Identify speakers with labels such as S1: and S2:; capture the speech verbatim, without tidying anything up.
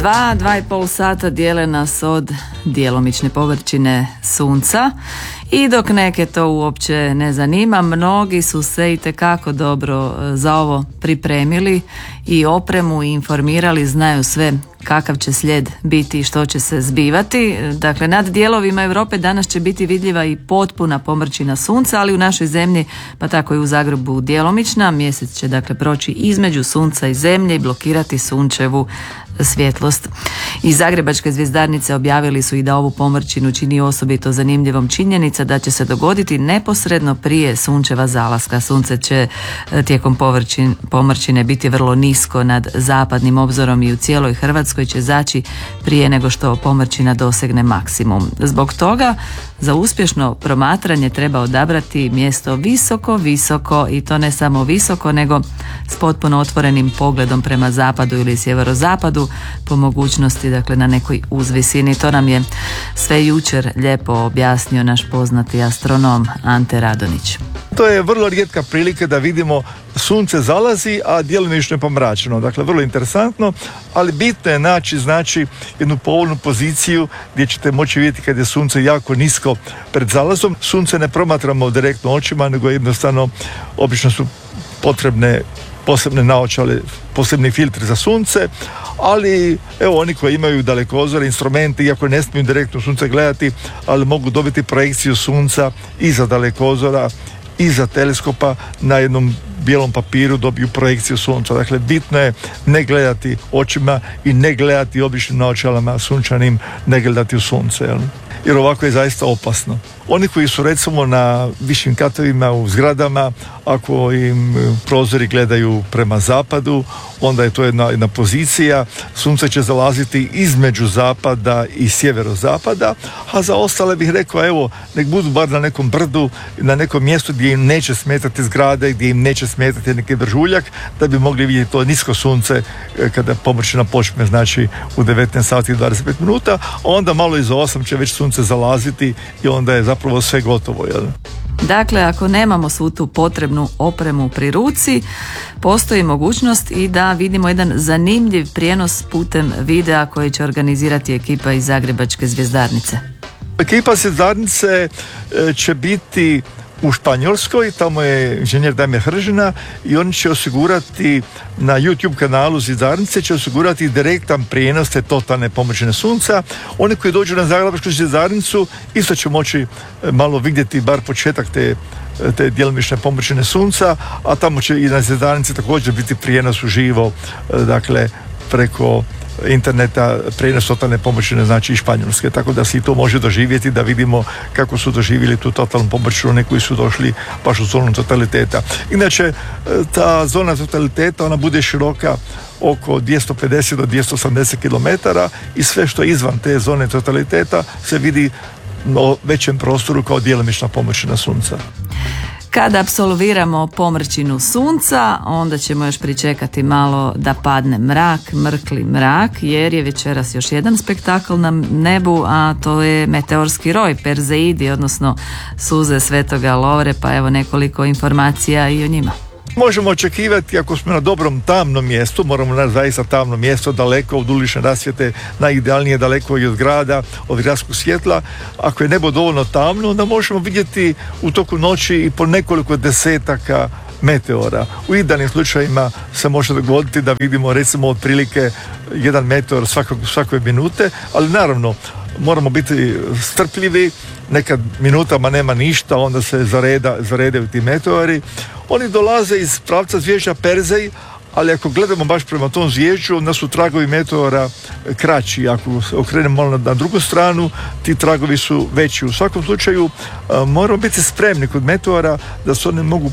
S1: Dva, dva i pol sata dijele nas od djelomične površine sunca i dok neke to uopće ne zanima, mnogi su se itekako dobro za ovo pripremili i opremu i informirali, znaju sve kakav će slijed biti i što će se zbivati. Dakle, nad dijelovima Europe danas će biti vidljiva i potpuna pomrčina sunca, ali u našoj zemlji, pa tako i u Zagrebu, djelomična. Mjesec će dakle proći između sunca i zemlje i blokirati sunčevu svjetlost. Iz Zagrebačke zvjezdarnice objavili su i da ovu pomrčinu čini osobito zanimljivom činjenica da će se dogoditi neposredno prije sunčeva zalaska. Sunce će tijekom povrćin, pomrčine biti vrlo nisko nad zapadnim obzorom i u cijeloj Hrvatskoj će zaći prije nego što pomrčina dosegne maksimum. Zbog toga za uspješno promatranje treba odabrati mjesto visoko, visoko i to ne samo visoko nego s potpuno otvorenim pogledom prema zapadu ili sjeverozapadu, po mogućnosti dakle na nekoj uzvisini. To nam je sve jučer lijepo objasnio naš poznati astronom Ante Radonić.
S2: To je vrlo rijetka prilika da vidimo sunce zalazi, a djelomično je pomračeno. Dakle, vrlo interesantno, ali bitno je naći znači jednu povoljnu poziciju gdje ćete moći vidjeti kad je sunce jako nisko pred zalazom. Sunce ne promatramo direktno očima, nego jednostavno obično su potrebne posebne naočale, posebni filtri za sunce, ali evo oni koji imaju dalekozore, instrumente, iako ne smiju direktno sunce gledati, ali mogu dobiti projekciju sunca iza dalekozora, iza teleskopa, na jednom bijelom papiru dobiju projekciju sunca. Dakle, bitno je ne gledati očima i ne gledati običnim naočalama sunčanim, ne gledati u sunce, jel? Jer ovako je zaista opasno. Oni koji su recimo na višim katovima u zgradama, ako im prozori gledaju prema zapadu, onda je to jedna, jedna pozicija. Sunce će zalaziti između zapada i sjeverozapada, a za ostale bih rekao, evo, nek budu bar na nekom brdu, na nekom mjestu gdje im neće smetati zgrade, gdje im neće smetati neki držuljak, da bi mogli vidjeti to nisko sunce kada pomrčina počne, znači u devetnaest sati i dvadeset pet minuta, a onda malo iza osam će već sunce zalaziti i onda je zapravo sve gotovo, jel?
S1: Dakle, ako nemamo svu tu potrebnu opremu pri ruci, postoji mogućnost i da vidimo jedan zanimljiv prijenos putem videa koji će organizirati ekipa iz Zagrebačke zvjezdarnice.
S2: Ekipa zvjezdarnice će biti u Španjolskoj, tamo je inženjer Damir Hržina i oni će osigurati na YouTube kanalu zvjezdarnice će osigurati direktan prijenos te totalne pomrčine sunca. Oni koji dođu na Zagrebačku zvjezdarnicu isto će moći malo vidjeti bar početak te te djelomične pomrčine sunca, a tamo će i na zvjezdarnici također biti prijenos uživo, dakle preko interneta, prijenos totalne pomrčine, znači i Španjolske, tako da se i to može doživjeti, da vidimo kako su doživjeli tu totalnu pomrčinu neki koji su došli baš u zonu totaliteta. Inače, ta zona totaliteta, ona bude široka oko dvjesto pedeset do dvjesto osamdeset kilometara i sve što je izvan te zone totaliteta se vidi na većem prostoru kao djelomična pomrčina sunca.
S1: Kada apsolviramo pomrčinu sunca, onda ćemo još pričekati malo da padne mrak, mrkli mrak, jer je večeras još jedan spektakl na nebu, a to je meteorski roj, Perzeidi, odnosno suze Svetoga Lovre, pa evo nekoliko informacija i o njima.
S2: Možemo očekivati, ako smo na dobrom tamnom mjestu, moramo naći zaista tamno mjesto, daleko od ulične rasvjete, najidealnije daleko i od grada, od gradskog svjetla. Ako je nebo dovoljno tamno, onda možemo vidjeti u toku noći i po nekoliko desetaka meteora. U idealnim slučajima se može dogoditi da vidimo recimo otprilike jedan meteor svakog, svakoj minute, ali naravno moramo biti strpljivi, nekad minutama nema ništa, onda se zareda, zaredaju ti meteori. Oni dolaze iz pravca zvježđa Perzej, ali ako gledamo baš prema tom zvježđu, onda su tragovi meteora kraći. Ako se okrenemo malo na drugu stranu, ti tragovi su veći. U svakom slučaju moramo biti spremni kod meteora da se oni mogu